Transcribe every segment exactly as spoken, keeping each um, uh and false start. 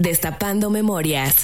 Destapando Memorias.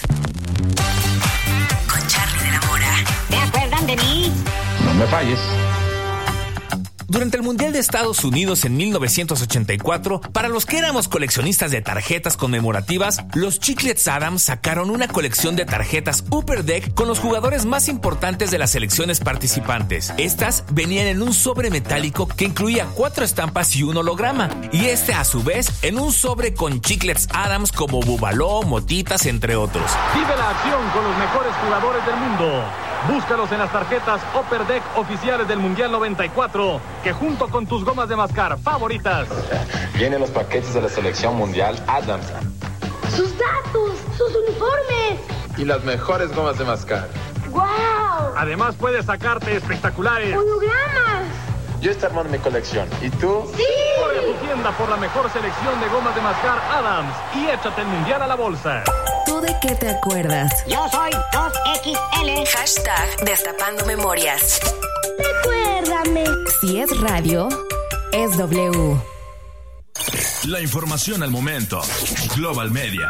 Con Charly de la Mora. ¿Te acuerdan de mí? No me falles. Durante el Mundial de Estados Unidos en mil novecientos ochenta y cuatro, para los que éramos coleccionistas de tarjetas conmemorativas, los Chiclets Adams sacaron una colección de tarjetas Upper Deck con los jugadores más importantes de las selecciones participantes. Estas venían en un sobre metálico que incluía cuatro estampas y un holograma, y este a su vez en un sobre con Chiclets Adams como Bubaló, Motitas, entre otros. Vive la acción con los mejores jugadores del mundo. Búscalos en las tarjetas Upper Deck oficiales del Mundial noventa y cuatro, que junto con tus gomas de mascar favoritas Vienen los paquetes de la selección mundial Adams. ¡Sus datos! ¡Sus uniformes! Y las mejores gomas de mascar. ¡Guau! Además puedes sacarte espectaculares ¡hologramas! Yo estoy armando mi colección. ¿Y tú? ¡Sí! Corre a tu tienda por la mejor selección de gomas de mascar Adams y échate el Mundial a la bolsa. ¿Tú de qué te acuerdas? Yo soy dos equis ele. Hashtag Destapando Memorias. Recuérdame. Si es radio, es W. La información al momento. Global Media.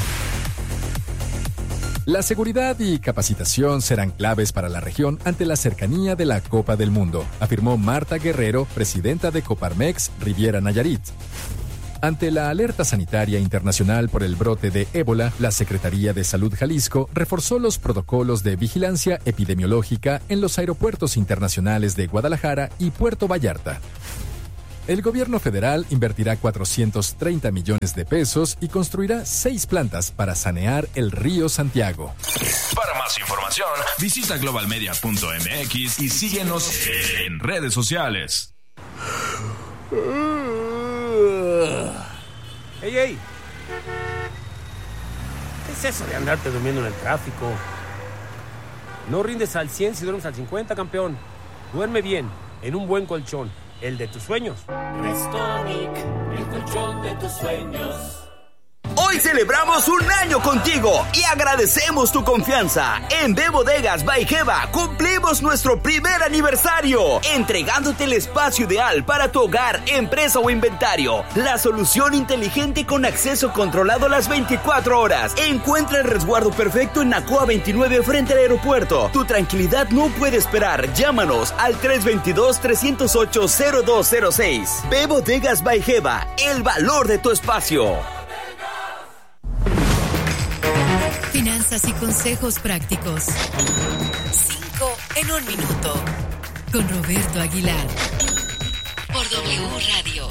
La seguridad y capacitación serán claves para la región ante la cercanía de la Copa del Mundo, afirmó Marta Guerrero, presidenta de Coparmex Riviera Nayarit. Ante la alerta sanitaria internacional por el brote de ébola, la Secretaría de Salud Jalisco reforzó los protocolos de vigilancia epidemiológica en los aeropuertos internacionales de Guadalajara y Puerto Vallarta. El gobierno federal invertirá cuatrocientos treinta millones de pesos y construirá seis plantas para sanear el río Santiago. Para más información, visita global media punto m x y síguenos en redes sociales. ¡Ey, ey! ¿Qué es eso de andarte durmiendo en el tráfico? No rindes al cien si duermes al cincuenta, campeón. Duerme bien, en un buen colchón, el de tus sueños. Restonic, el colchón de tus sueños. Hoy celebramos un año contigo y agradecemos tu confianza. En B Bodegas by Geva cumplimos nuestro primer aniversario, entregándote el espacio ideal para tu hogar, empresa o inventario. La solución inteligente con acceso controlado las veinticuatro horas. Encuentra el resguardo perfecto en Nacoa veintinueve frente al aeropuerto. Tu tranquilidad no puede esperar. Llámanos al tres dos dos, tres cero ocho, cero dos cero seis. B Bodegas by Geva, el valor de tu espacio. Finanzas y consejos prácticos. Cinco en un minuto. Con Roberto Aguilar. Por W Radio.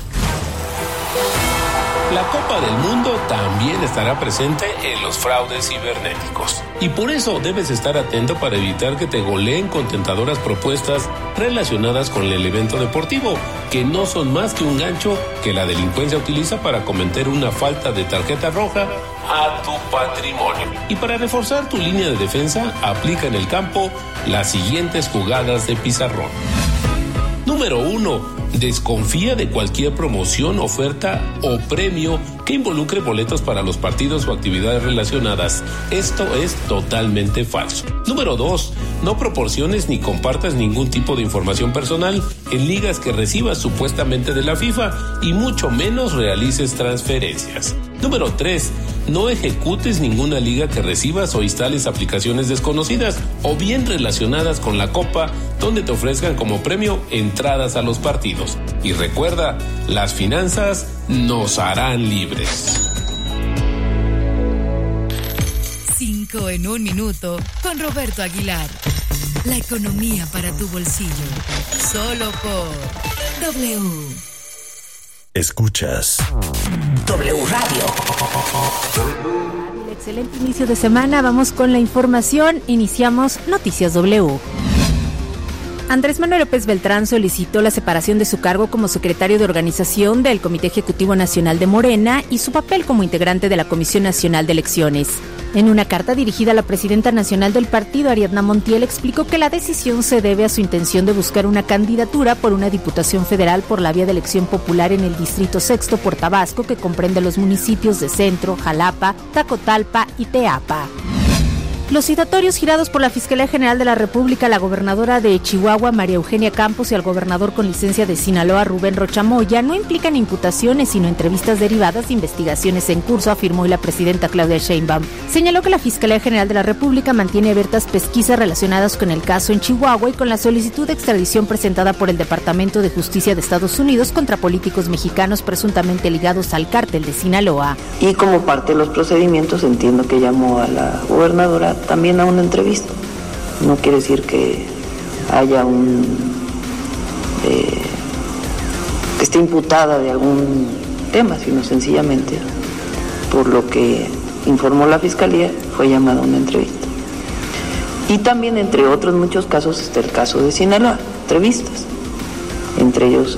La Copa del Mundo también estará presente en los fraudes cibernéticos. Y por eso debes estar atento para evitar que te goleen con tentadoras propuestas relacionadas con el evento deportivo, que no son más que un gancho que la delincuencia utiliza para cometer una falta de tarjeta roja a tu patrimonio. Y para reforzar tu línea de defensa, aplica en el campo las siguientes jugadas de pizarrón. Número uno. Desconfía de cualquier promoción, oferta o premio que involucre boletos para los partidos o actividades relacionadas. Esto es totalmente falso. Número dos. No proporciones ni compartas ningún tipo de información personal en ligas que recibas supuestamente de la FIFA y mucho menos realices transferencias. Número tres. No ejecutes ninguna liga que recibas o instales aplicaciones desconocidas o bien relacionadas con la Copa donde te ofrezcan como premio entradas a los partidos. Y recuerda, las finanzas nos harán libres. Cinco en un minuto con Roberto Aguilar. La economía para tu bolsillo. Solo por W. Escuchas W Radio. Excelente inicio de semana. Vamos con la información. Iniciamos Noticias W. Andrés Manuel López Beltrán solicitó la separación de su cargo como secretario de organización del Comité Ejecutivo Nacional de Morena y su papel como integrante de la Comisión Nacional de Elecciones. En una carta dirigida a la presidenta nacional del partido, Ariadna Montiel, explicó que la decisión se debe a su intención de buscar una candidatura por una diputación federal por la vía de elección popular en el Distrito Sexto por Tabasco, que comprende los municipios de Centro, Jalapa, Tacotalpa y Teapa. Los citatorios girados por la Fiscalía General de la República a la gobernadora de Chihuahua, María Eugenia Campos, y al gobernador con licencia de Sinaloa, Rubén Rocha Moya, no implican imputaciones, sino entrevistas derivadas de investigaciones en curso, afirmó hoy la presidenta Claudia Sheinbaum. Señaló que la Fiscalía General de la República mantiene abiertas pesquisas relacionadas con el caso en Chihuahua y con la solicitud de extradición presentada por el Departamento de Justicia de Estados Unidos contra políticos mexicanos presuntamente ligados al cártel de Sinaloa. Y como parte de los procedimientos, entiendo que llamó a la gobernadora también a una entrevista. No quiere decir que haya un eh, que esté imputada de algún tema, sino sencillamente por lo que informó la fiscalía fue llamada a una entrevista. Y también, entre otros muchos casos, está el caso de Sinaloa, entrevistas, entre ellos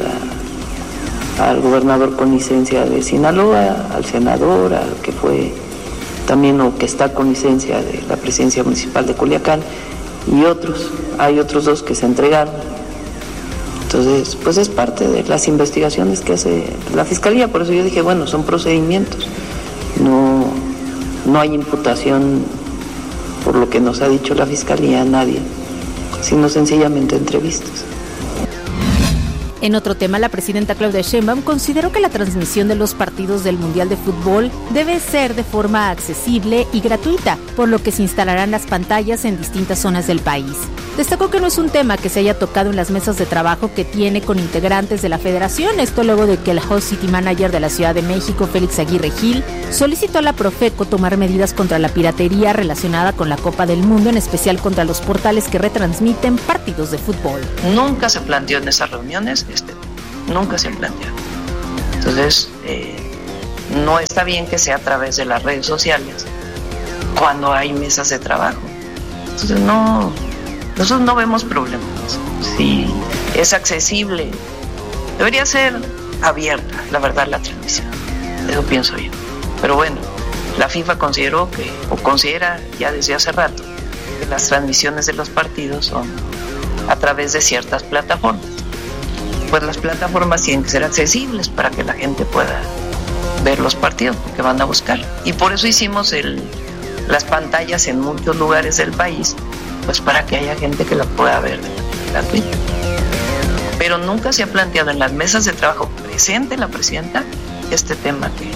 a, al gobernador con licencia de Sinaloa, al senador, al que fue también o que está con licencia de la presidencia municipal de Culiacán, y otros, hay otros dos que se entregaron. Entonces, pues es parte de las investigaciones que hace la Fiscalía, por eso yo dije, bueno, son procedimientos, no, no hay imputación por lo que nos ha dicho la Fiscalía a nadie, sino sencillamente entrevistas. En otro tema, la presidenta Claudia Sheinbaum consideró que la transmisión de los partidos del Mundial de Fútbol debe ser de forma accesible y gratuita, por lo que se instalarán las pantallas en distintas zonas del país. Destacó que no es un tema que se haya tocado en las mesas de trabajo que tiene con integrantes de la federación, esto luego de que el Host City Manager de la Ciudad de México, Félix Aguirre Gil, solicitó a la Profeco tomar medidas contra la piratería relacionada con la Copa del Mundo, en especial contra los portales que retransmiten partidos de fútbol. Nunca se planteó en esas reuniones este nunca se planteó. Entonces, eh, no está bien que sea a través de las redes sociales cuando hay mesas de trabajo. Entonces, no, nosotros no vemos problemas. Si es accesible, debería ser abierta, la verdad, la transmisión. Eso pienso yo. Pero bueno, la FIFA consideró que, o considera ya desde hace rato, que las transmisiones de los partidos son a través de ciertas plataformas. Pues las plataformas tienen que ser accesibles para que la gente pueda ver los partidos que van a buscar. Y por eso hicimos el, las pantallas en muchos lugares del país, pues para que haya gente que la pueda ver gratuita. Pero nunca se ha planteado en las mesas de trabajo presente la presidenta este tema que...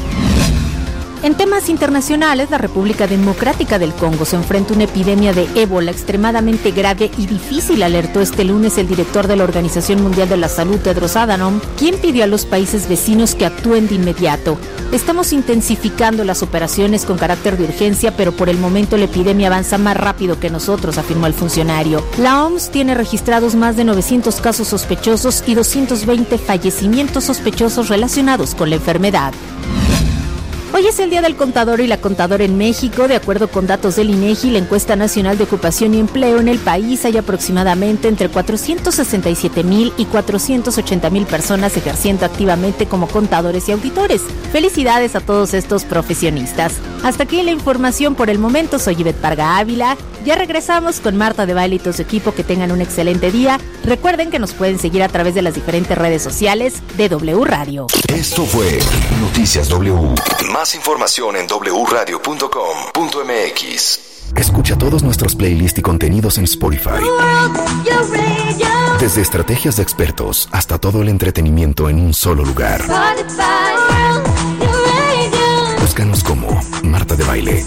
En temas internacionales, la República Democrática del Congo se enfrenta a una epidemia de ébola extremadamente grave y difícil, alertó este lunes el director de la Organización Mundial de la Salud, Tedros Adhanom, quien pidió a los países vecinos que actúen de inmediato. Estamos intensificando las operaciones con carácter de urgencia, pero por el momento la epidemia avanza más rápido que nosotros, afirmó el funcionario. La O M S tiene registrados más de novecientos casos sospechosos y doscientos veinte fallecimientos sospechosos relacionados con la enfermedad. Hoy es el Día del Contador y la Contadora en México. De acuerdo con datos del INEGI, la encuesta nacional de ocupación y empleo en el país, hay aproximadamente entre cuatrocientos sesenta y siete mil y cuatrocientos ochenta mil personas ejerciendo activamente como contadores y auditores. Felicidades a todos estos profesionistas. Hasta aquí la información por el momento. Soy Ivette Parga Ávila. Ya regresamos con Marta de Baile y todo su equipo. Que tengan un excelente día. Recuerden que nos pueden seguir a través de las diferentes redes sociales de W Radio. Esto fue Noticias W. Más información en doble u radio punto com punto m x. Escucha todos nuestros playlists y contenidos en Spotify. Desde estrategias de expertos hasta todo el entretenimiento en un solo lugar. Búscanos como Marta de Baile.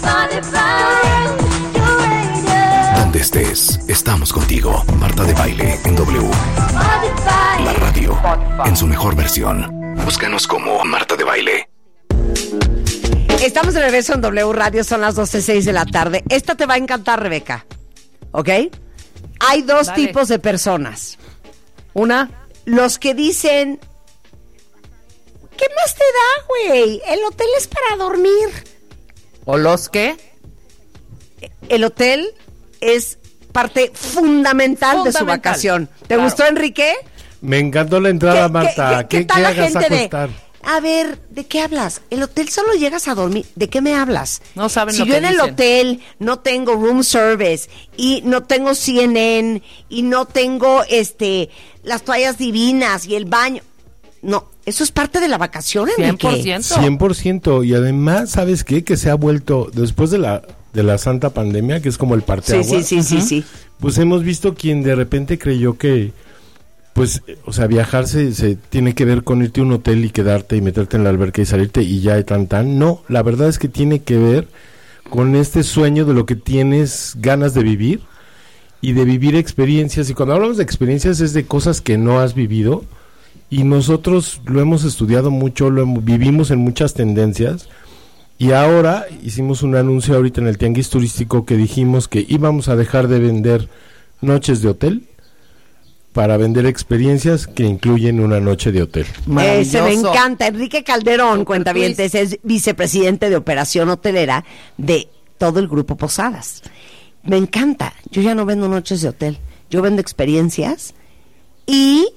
Donde estés, estamos contigo. Marta de Baile en W. La radio en su mejor versión. Búscanos como Marta de Baile. Estamos de regreso en W Radio, son las doce seis de la tarde. Esta te va a encantar, Rebeca. ¿Ok? Hay dos Dale. tipos de personas. Una, los que dicen, ¿qué más te da, güey? El hotel es para dormir. ¿O los qué? El hotel es parte fundamental, fundamental. de su vacación. ¿Te claro. gustó, Enrique? Me encantó la entrada, Marta. ¿Qué, qué, qué, ¿Qué, qué la gente a costar? De, a ver, ¿de qué hablas? El hotel solo llegas a dormir. ¿De qué me hablas? No saben si lo yo que en el dicen. hotel no tengo room service y no tengo C N N y no tengo este las toallas divinas y el baño. No, eso es parte de la vacación, Enrique. cien por ciento. cien por ciento. Y además, ¿sabes qué? Que se ha vuelto, después de la de la santa pandemia, que es como el parteaguas. Sí, sí, sí, sí, sí. Pues hemos visto quien de repente creyó que, pues, o sea, viajar se, se tiene que ver con irte a un hotel y quedarte y meterte en la alberca y salirte y ya de tan tan. No, la verdad es que tiene que ver con este sueño de lo que tienes ganas de vivir y de vivir experiencias. Y cuando hablamos de experiencias es de cosas que no has vivido, y nosotros lo hemos estudiado mucho, lo hemos, vivimos en muchas tendencias. Y ahora hicimos un anuncio ahorita en el Tianguis Turístico que dijimos que íbamos a dejar de vender noches de hotel para vender experiencias que incluyen una noche de hotel. Ese me encanta. Enrique Calderón, cuentavientes, es vicepresidente de operación hotelera de todo el Grupo Posadas. Me encanta. Yo ya no vendo noches de hotel. Yo vendo experiencias y...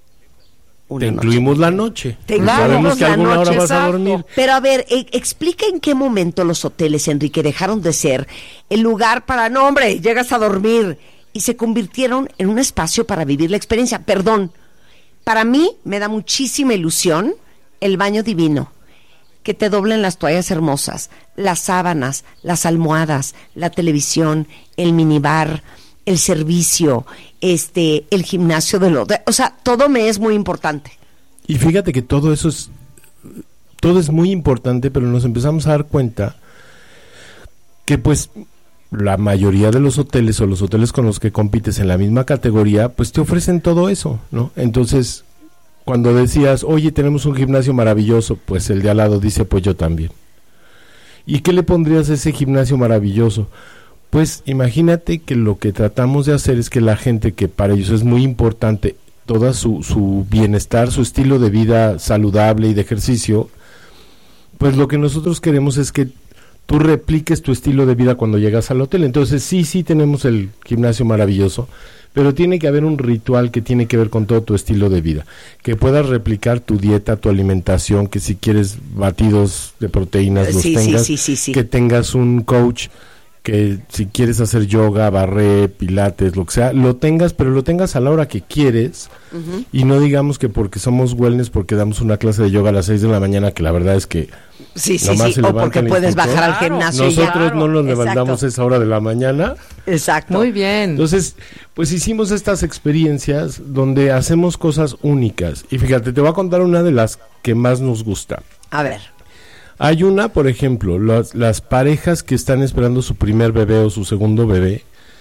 Te incluimos la noche. Te sabemos que la alguna noche, hora vas exacto. a dormir. Pero a ver, eh, explica en qué momento los hoteles, Enrique, dejaron de ser el lugar para, no hombre, llegas a dormir, y se convirtieron en un espacio para vivir la experiencia. Perdón, para mí me da muchísima ilusión el baño divino, que te doblen las toallas hermosas, las sábanas, las almohadas, la televisión, el minibar, el servicio, este, el gimnasio del hotel, o sea, todo me es muy importante. Y fíjate que todo eso es, todo es muy importante, pero nos empezamos a dar cuenta que pues la mayoría de los hoteles o los hoteles con los que compites en la misma categoría, pues te ofrecen todo eso, ¿no? Entonces, cuando decías, oye, tenemos un gimnasio maravilloso, pues el de al lado dice, pues yo también. ¿Y qué le pondrías a ese gimnasio maravilloso? Pues imagínate que lo que tratamos de hacer es que la gente, que para ellos es muy importante todo su, su bienestar, su estilo de vida saludable y de ejercicio, pues lo que nosotros queremos es que tú repliques tu estilo de vida cuando llegas al hotel. Entonces sí, sí tenemos el gimnasio maravilloso, pero tiene que haber un ritual que tiene que ver con todo tu estilo de vida, que puedas replicar tu dieta, tu alimentación, que si quieres batidos de proteínas los sí, tengas, sí, sí, sí, sí. que tengas un coach, que si quieres hacer yoga, barré, pilates, lo que sea, lo tengas, pero lo tengas a la hora que quieres, uh-huh. Y no digamos que porque somos wellness, porque damos una clase de yoga a las seis de la mañana, que la verdad es que sí, sí, sí, o porque puedes bajar al gimnasio. Nosotros ya, no nos levantamos a esa hora de la mañana. Exacto. Muy bien. Entonces, pues hicimos estas experiencias donde hacemos cosas únicas. Y fíjate, te voy a contar una de las que más nos gusta. A ver. Hay una, por ejemplo, las, las parejas que están esperando su primer bebé o su segundo bebé,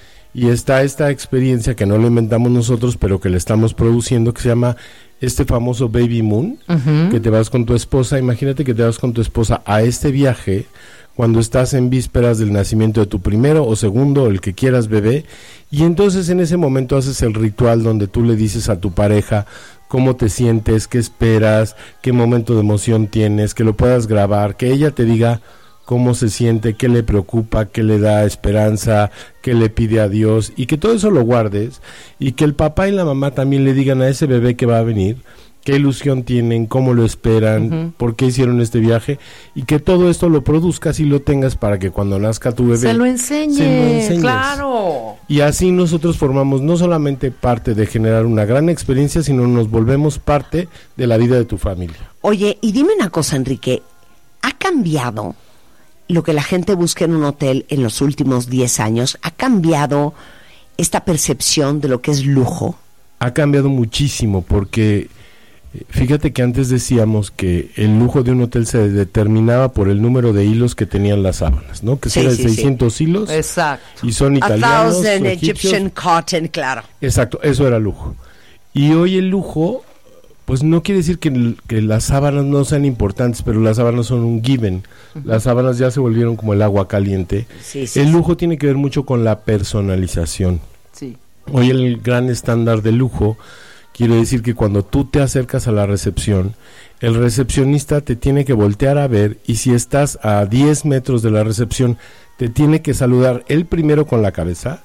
y está esta experiencia que no la inventamos nosotros, pero que la estamos produciendo, que se llama este famoso Baby Moon, uh-huh. Que te vas con tu esposa. Imagínate que te vas con tu esposa a este viaje cuando estás en vísperas del nacimiento de tu primero o segundo, o el que quieras bebé, y entonces en ese momento haces el ritual donde tú le dices a tu pareja cómo te sientes, qué esperas, qué momento de emoción tienes, que lo puedas grabar, que ella te diga cómo se siente, qué le preocupa, qué le da esperanza, qué le pide a Dios, y que todo eso lo guardes, y que el papá y la mamá también le digan a ese bebé que va a venir qué ilusión tienen, cómo lo esperan, uh-huh. por qué hicieron este viaje, y que todo esto lo produzcas y lo tengas para que cuando nazca tu bebé se lo enseñe, se lo enseñes. Claro. Y así nosotros formamos no solamente parte de generar una gran experiencia, sino nos volvemos parte de la vida de tu familia. Oye, y dime una cosa, Enrique, ¿ha cambiado lo que la gente busca en un hotel en los últimos diez años? ¿Ha cambiado esta percepción de lo que es lujo? Ha cambiado muchísimo, porque fíjate que antes decíamos que el lujo de un hotel se determinaba por el número de hilos que tenían las sábanas, ¿no? Que sí, eran sí, seiscientos sí. hilos. Exacto. Y son italianos, A thousand egipcios. Egyptian cotton, claro. Exacto, eso era lujo. Y hoy el lujo, pues no quiere decir que, que las sábanas no sean importantes, pero las sábanas son un given. Uh-huh. Las sábanas ya se volvieron como el agua caliente. Sí, sí, el sí. lujo tiene que ver mucho con la personalización. Sí. Hoy el gran estándar de lujo quiere decir que cuando tú te acercas a la recepción, el recepcionista te tiene que voltear a ver, y si estás a diez metros de la recepción, te tiene que saludar él primero con la cabeza,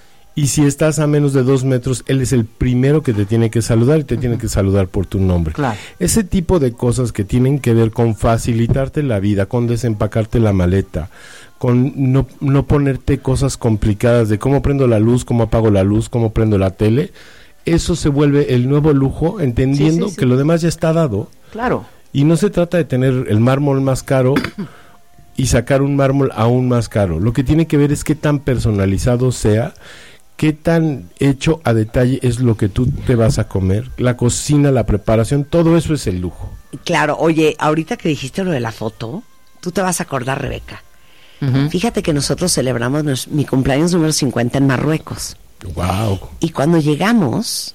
y si estás a menos de dos metros, él es el primero que te tiene que saludar y te uh-huh. tiene que saludar por tu nombre. Claro. Ese tipo de cosas que tienen que ver con facilitarte la vida, con desempacarte la maleta, con no, no ponerte cosas complicadas de cómo prendo la luz, cómo apago la luz, cómo prendo la tele. Eso se vuelve el nuevo lujo, entendiendo sí, sí, sí. que lo demás ya está dado. Claro. Y no se trata de tener el mármol más caro y sacar un mármol aún más caro. Lo que tiene que ver es qué tan personalizado sea, qué tan hecho a detalle es lo que tú te vas a comer, la cocina, la preparación, todo eso es el lujo. Claro, oye, ahorita que dijiste lo de la foto, tú te vas a acordar, Rebeca. Uh-huh. Fíjate que nosotros celebramos nos, mi cumpleaños número cincuenta en Marruecos. Wow. Y cuando llegamos,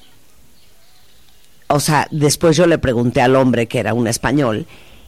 o sea, después yo le pregunté al hombre, que era un español,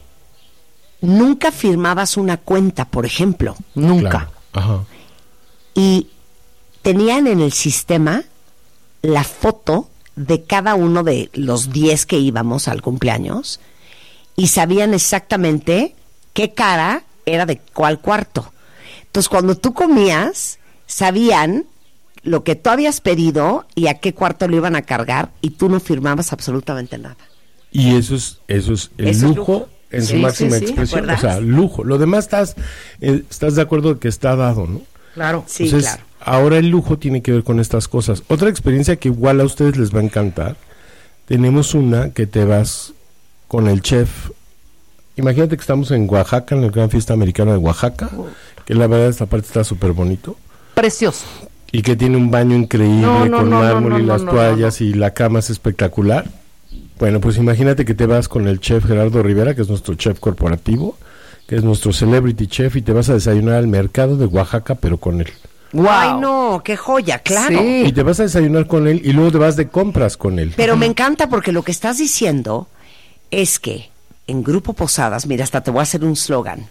nunca firmabas una cuenta, por ejemplo, nunca. Claro. Ajá. Y tenían en el sistema la foto de cada uno de los diez que íbamos al cumpleaños y sabían exactamente qué cara era de cuál cuarto. Entonces, cuando tú comías, sabían lo que tú habías pedido y a qué cuarto lo iban a cargar y tú no firmabas absolutamente nada. Y eso es eso es el eso lujo, es lujo en sí, su máxima sí, sí, expresión, o sea, lujo. Lo demás estás eh, estás de acuerdo que está dado, ¿no? Claro, sí, Entonces, claro. Ahora el lujo tiene que ver con estas cosas. Otra experiencia que igual a ustedes les va a encantar. Tenemos una que te vas con el chef. Imagínate que estamos en Oaxaca, en la Gran Fiesta Americana de Oaxaca, que la verdad esta parte está súper bonito. Precioso. Y que tiene un baño increíble no, no, con no, mármol no, no, y las no, toallas no, no. y la cama es espectacular. Bueno, pues imagínate que te vas con el chef Gerardo Rivera, que es nuestro chef corporativo, que es nuestro celebrity chef, y te vas a desayunar al mercado de Oaxaca, pero con él. Wow. Ay, no, qué joya, claro. Sí. Y te vas a desayunar con él y luego te vas de compras con él. Pero me encanta porque lo que estás diciendo es que en Grupo Posadas, mira, hasta te voy a hacer un slogan.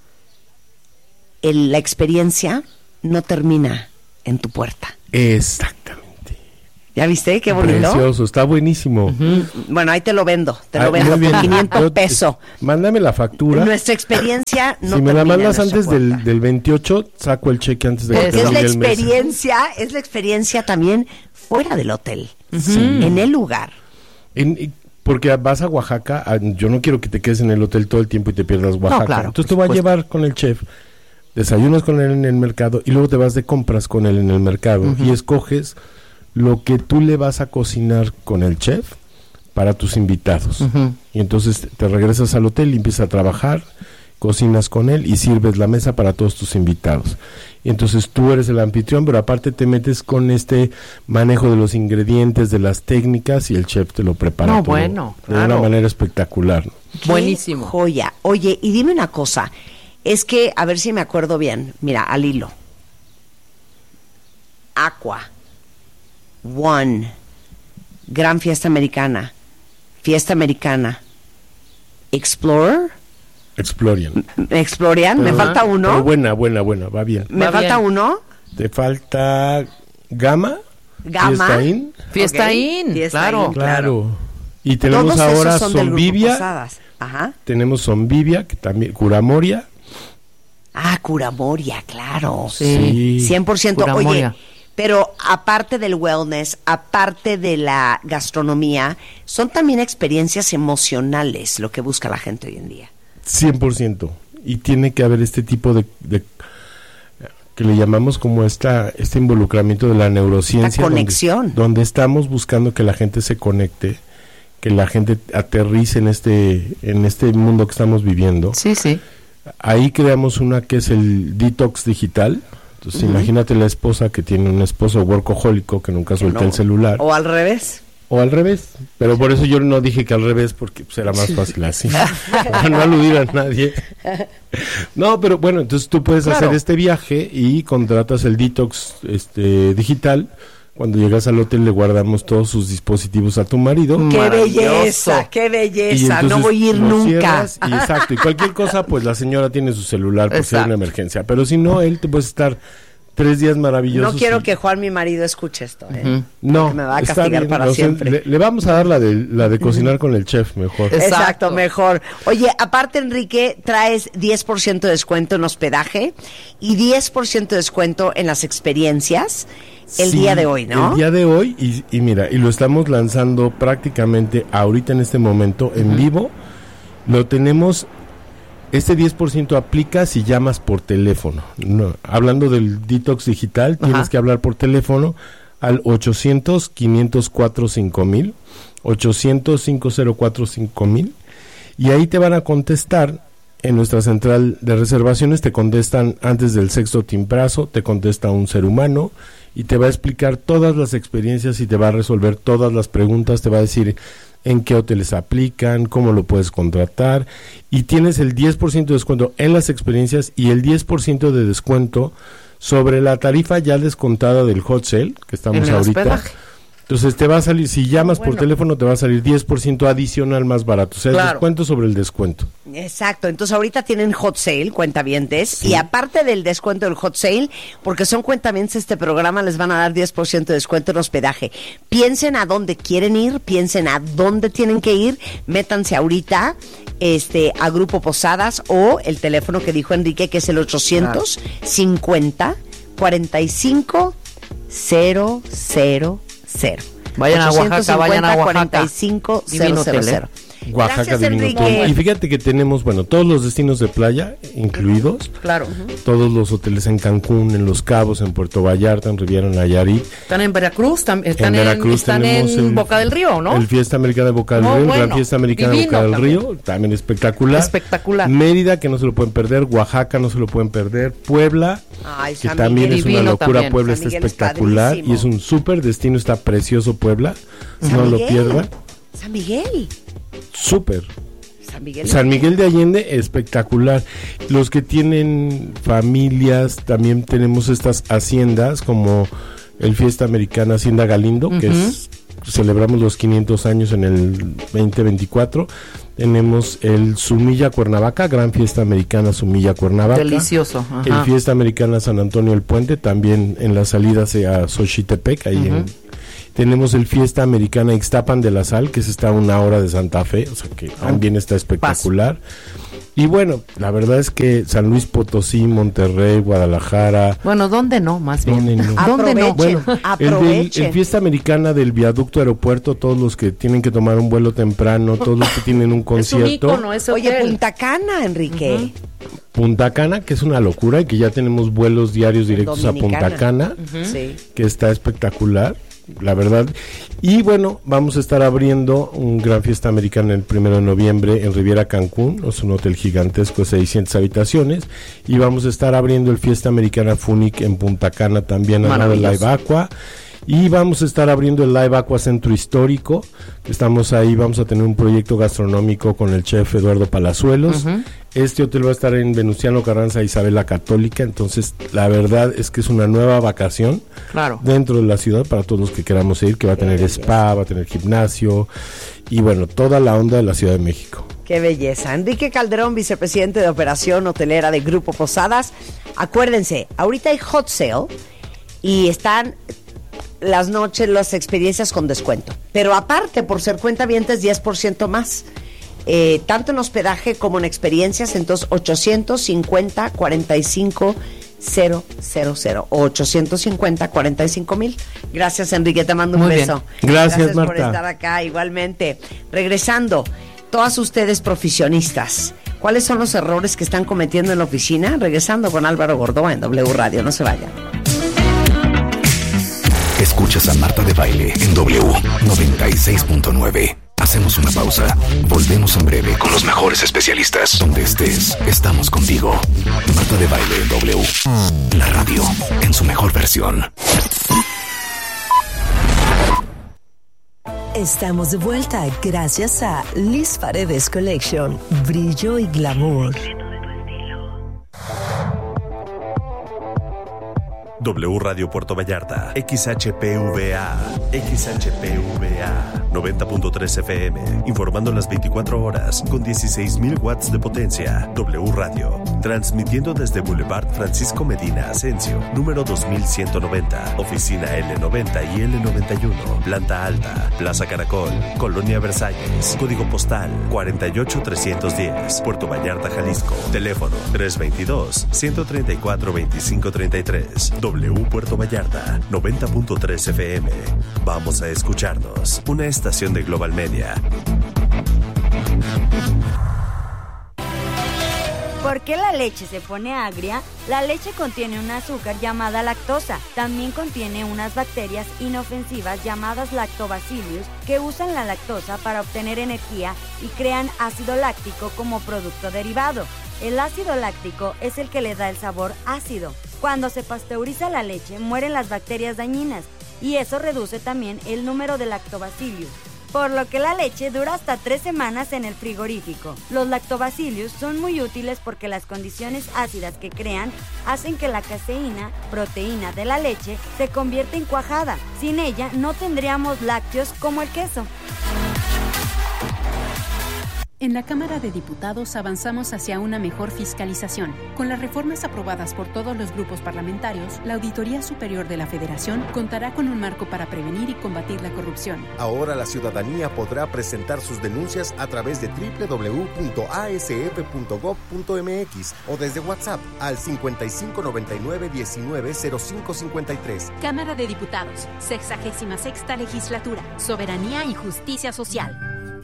El, la experiencia no termina en tu puerta. Exactamente. ¿Ya viste? Qué bonito. Precioso, está buenísimo. Uh-huh. Bueno, ahí te lo vendo, te ah, lo vendo por quinientos pesos. Mándame la factura. Nuestra experiencia no si termina. Si me la mandas en antes del, del veintiocho, saco el cheque antes de que Porque termine es la el mes. experiencia, es la experiencia también fuera del hotel, Sí. en el lugar. En, porque vas a Oaxaca, a, yo no quiero que te quedes en el hotel todo el tiempo y te pierdas Oaxaca. No, claro, Entonces te voy a llevar con el chef, desayunas con él en el mercado y luego te vas de compras con él en el mercado uh-huh. y escoges lo que tú le vas a cocinar con el chef para tus invitados. Uh-huh. Y entonces te regresas al hotel y empiezas a trabajar, cocinas con él y sirves la mesa para todos tus invitados. Y entonces tú eres el anfitrión, pero aparte te metes con este manejo de los ingredientes, de las técnicas, y el chef te lo prepara no, todo bueno, de claro. una manera espectacular, ¿no? Buenísimo. Joya. Oye, y dime una cosa, es que, a ver si me acuerdo bien, mira, al hilo. Aqua, One, Gran Fiesta Americana, Fiesta Americana, Explorer. Explorian. Explorian, me Pero- falta uno. pero buena, buena, buena, va bien. Me Va falta bien. uno. Te falta Gama. Gama. Fiesta Inn. Fiesta Ok. In, Fiesta claro. Inn, Claro. Y tenemos Todos ahora esos son del Grupo Zombivia. Posadas. Ajá. Tenemos Zombivia, que también, Curamoria. Ah, Curamoria, claro. Sí. cien por ciento. Oye, Curamoria. pero aparte del wellness, aparte de la gastronomía, son también experiencias emocionales lo que busca la gente hoy en día. cien por ciento. Y tiene que haber este tipo de, de que le llamamos como esta este involucramiento de la neurociencia. Esta conexión. Donde, donde estamos buscando que la gente se conecte, que la gente aterrice en este, en este mundo que estamos viviendo. Sí, sí. Ahí creamos una que es el detox digital. Entonces, Ujú. imagínate la esposa que tiene un esposo workahólico que nunca suelta no. el celular. O al revés. O al revés, pero por eso yo no dije que al revés, porque pues, era más fácil así, para no aludir a nadie. No, pero bueno, entonces tú puedes Claro. hacer este viaje y contratas el detox este digital. Cuando llegas al hotel le guardamos todos sus dispositivos a tu marido. ¡Qué Maravilloso. belleza! ¡Qué Y belleza! entonces No voy a ir lo nunca. cierras y exacto, y cualquier cosa, pues la señora tiene su celular por si hay Exacto. una emergencia. Pero si no, él te puede estar tres días maravillosos. No quiero y- que Juan, mi marido, escuche esto. ¿eh? Ujú. No, Porque me va a está castigar bien, para no sé, siempre. Le, le vamos a dar la de, la de cocinar con el chef mejor. Exacto. Exacto. mejor. Oye, aparte, Enrique, traes diez por ciento de descuento en hospedaje y diez por ciento de descuento en las experiencias el Sí, día de hoy, ¿no? El día de hoy, y, y mira, y lo estamos lanzando prácticamente ahorita en este momento en vivo. Lo tenemos, este diez por ciento aplica si llamas por teléfono. No, hablando del detox digital, Ajá. tienes que hablar por teléfono al ochocientos, quinientos cuatro, cinco mil, ochocientos, cinco cero cuatro, cinco mil, y ahí te van a contestar en nuestra central de reservaciones te contestan antes del sexto timbrazo, te contesta un ser humano y te va a explicar todas las experiencias y te va a resolver todas las preguntas, te va a decir en qué hoteles aplican, cómo lo puedes contratar, y tienes el diez por ciento de descuento en las experiencias y el diez por ciento de descuento sobre la tarifa ya descontada del hot sale, que estamos en el ahorita. hospedaje. Entonces te va a salir, si llamas Bueno. por teléfono te va a salir diez por ciento adicional más barato, o sea, Claro. el descuento sobre el descuento. Exacto, entonces ahorita tienen hot sale, cuentavientes, sí. Y aparte del descuento del hot sale, porque son cuentavientes este programa, les van a dar diez por ciento de descuento en hospedaje. Piensen a dónde quieren ir, piensen a dónde tienen que ir, métanse ahorita este a Grupo Posadas o el teléfono que dijo Enrique, que es el ochocientos cincuenta cuarenta y cinco cero cero cero. Vayan a Oaxaca, vayan a Oaxaca. cuarenta y cinco cero cero cero. Oaxaca, Gracias, Divino Enrique. Hotel. Y fíjate que tenemos, bueno, todos los destinos de playa incluidos, Claro. todos los hoteles en Cancún, en Los Cabos, en Puerto Vallarta, en Riviera Nayarit. Están en Veracruz, tam- están en en, Veracruz están tenemos en el- Boca del Río, ¿no? El Fiesta Americana de Boca del No, Río, bueno, Gran Fiesta Americana de divino Boca del también. Río, también espectacular. Espectacular. Mérida, que no se lo pueden perder, Oaxaca, no se lo pueden perder, Puebla, Ay, que San también Miguel. es una Divino locura, también. Puebla San está Miguel es espectacular y padrísimo. es un súper destino, está precioso Puebla, San no lo Miguel. pierdan, San Miguel. súper. San Miguel. San Miguel de Allende, espectacular. Los que tienen familias, también tenemos estas haciendas como el Fiesta Americana Hacienda Galindo, que Ujú. es, celebramos los quinientos años en el veinte veinticuatro. Tenemos el Sumilla Cuernavaca, Gran Fiesta Americana Sumilla Cuernavaca. Delicioso. Ajá. El Fiesta Americana San Antonio el Puente, también en la salida hacia Xochitepec, ahí Ujú. en... Tenemos el Fiesta Americana Ixtapan de la Sal, que se está a una hora de Santa Fe, o sea que también está espectacular. Y bueno, la verdad es que San Luis Potosí, Monterrey, Guadalajara... Bueno, ¿dónde no? Más bien. ¿Dónde no? ¿Dónde no? Bueno, el, del, Aprovechen. el Fiesta Americana del Viaducto Aeropuerto, todos los que tienen que tomar un vuelo temprano, todos los que tienen un concierto. Es un ícono ese Oye, hotel. Punta Cana, Enrique. Punta Cana, que es una locura y que ya tenemos vuelos diarios directos a Dominicana. Punta Cana, Sí. que está espectacular, la verdad. Y bueno, vamos a estar abriendo un gran fiesta americana el primero de noviembre en Riviera Cancún, es un hotel gigantesco de seiscientas habitaciones, y vamos a estar abriendo el Fiesta Americana Funic en Punta Cana también al lado de Live Aqua. Y vamos a estar abriendo el Live Aqua Centro Histórico, que estamos ahí, vamos a tener un proyecto gastronómico con el chef Eduardo Palazuelos. Ujú. Este hotel va a estar en Venustiano Carranza, Isabel la Católica, entonces la verdad es que es una nueva vacación Claro. dentro de la ciudad para todos los que queramos ir, que va a tener spa, va a tener gimnasio y bueno, toda la onda de la Ciudad de México. Qué belleza. Enrique Calderón, vicepresidente de Operación Hotelera de Grupo Posadas. Acuérdense, ahorita hay hot sale y están las noches, las experiencias con descuento. Pero aparte, por ser cuentavientes, diez por ciento más. Eh, tanto en hospedaje como en experiencias, entonces ochocientos cincuenta cuarenta y cinco cero cero cero o ochocientos cincuenta cuarenta y cinco mil. Gracias, Enrique, te mando un Muy bien. beso. Gracias, por Marta. estar acá, igualmente. Regresando, todas ustedes profesionistas, ¿cuáles son los errores que están cometiendo en la oficina? Regresando con Álvaro Gordoa en W Radio, no se vayan. Escuchas a Marta de Baile en W noventa y seis punto nueve. Hacemos una pausa. Volvemos en breve con los mejores especialistas. Donde estés, estamos contigo. Marta de Baile en W. La radio en su mejor versión. Estamos de vuelta gracias a Liz Paredes Collection. Brillo y glamour. W Radio Puerto Vallarta, X H P V A, X H P V A, noventa punto tres F M, informando las veinticuatro horas con dieciséis mil watts de potencia. W Radio, transmitiendo desde Boulevard Francisco Medina Asensio, número dos mil ciento noventa, oficina L noventa y L noventa y uno, planta alta, Plaza Caracol, Colonia Versalles, código postal cuarenta y ocho trescientos diez, Puerto Vallarta, Jalisco, teléfono tres veintidós, ciento treinta y cuatro, veinticinco treinta y tres. W Puerto Vallarta, noventa punto tres F M. Vamos a escucharnos. Una estación de Global Media. ¿Por qué la leche se pone agria? La leche contiene un azúcar llamada lactosa. También contiene unas bacterias inofensivas llamadas lactobacillus que usan la lactosa para obtener energía y crean ácido láctico como producto derivado. El ácido láctico es el que le da el sabor ácido. Cuando se pasteuriza la leche, mueren las bacterias dañinas y eso reduce también el número de lactobacillus, por lo que la leche dura hasta tres semanas en el frigorífico. Los lactobacillus son muy útiles porque las condiciones ácidas que crean hacen que la caseína, proteína de la leche, se convierta en cuajada. Sin ella no tendríamos lácteos como el queso. En la Cámara de Diputados avanzamos hacia una mejor fiscalización. Con las reformas aprobadas por todos los grupos parlamentarios, la Auditoría Superior de la Federación contará con un marco para prevenir y combatir la corrupción. Ahora la ciudadanía podrá presentar sus denuncias a través de doble u doble u doble u punto a s f punto gob punto m x o desde WhatsApp al cincuenta y cinco noventa y nueve diecinueve cero cinco cincuenta y tres. Cámara de Diputados, sexagésima sexta legislatura, soberanía y justicia social.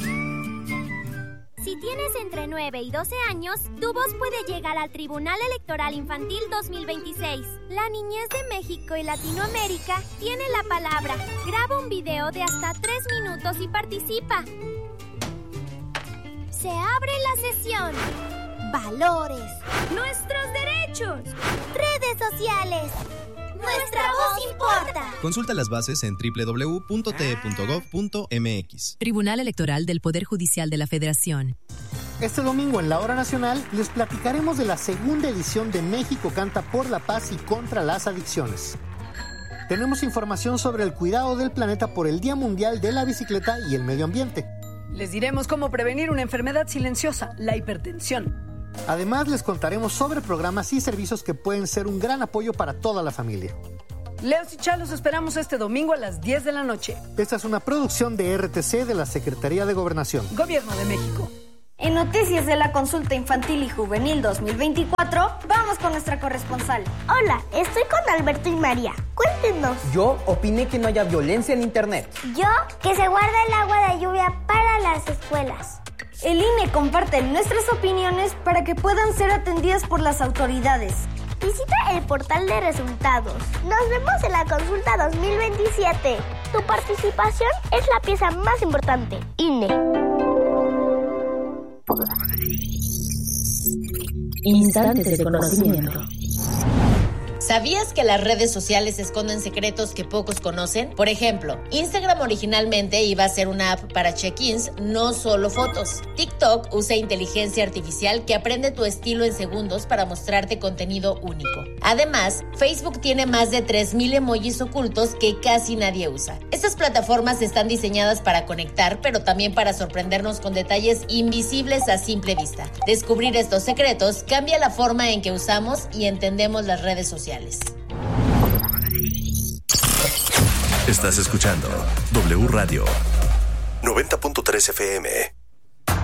Si tienes entre nueve y doce años, tu voz puede llegar al Tribunal Electoral Infantil dos mil veintiséis. La niñez de México y Latinoamérica tiene la palabra. Graba un video de hasta tres minutos y participa. Se abre la sesión. Valores. Nuestros derechos. Redes sociales. Nuestra voz importa. Consulta las bases en doble u doble u doble u punto t e punto gob punto m x. Tribunal Electoral del Poder Judicial de la Federación. Este domingo en la Hora Nacional les platicaremos de la segunda edición de México Canta por la Paz y contra las Adicciones. Tenemos información sobre el cuidado del planeta por el Día Mundial de la Bicicleta y el Medio Ambiente. Les diremos cómo prevenir una enfermedad silenciosa, la hipertensión. Además, les contaremos sobre programas y servicios que pueden ser un gran apoyo para toda la familia. Leos y Chá los esperamos este domingo a las diez de la noche. Esta es una producción de R T C de la Secretaría de Gobernación. Gobierno de México. En Noticias de la Consulta Infantil y Juvenil dos mil veinticuatro, vamos con nuestra corresponsal. Hola, estoy con Alberto y María. Cuéntenos. Yo opiné que no haya violencia en Internet. Yo, que se guarda el agua de lluvia para las escuelas. El I N E comparte nuestras opiniones para que puedan ser atendidas por las autoridades. Visita el portal de resultados. Nos vemos en la consulta dos mil veintisiete. Tu participación es la pieza más importante. I N E. Instantes de conocimiento. ¿Sabías que las redes sociales esconden secretos que pocos conocen? Por ejemplo, Instagram originalmente iba a ser una app para check-ins, no solo fotos. TikTok usa inteligencia artificial que aprende tu estilo en segundos para mostrarte contenido único. Además, Facebook tiene más de tres mil emojis ocultos que casi nadie usa. Estas plataformas están diseñadas para conectar, pero también para sorprendernos con detalles invisibles a simple vista. Descubrir estos secretos cambia la forma en que usamos y entendemos las redes sociales. Estás escuchando W Radio noventa punto tres F M.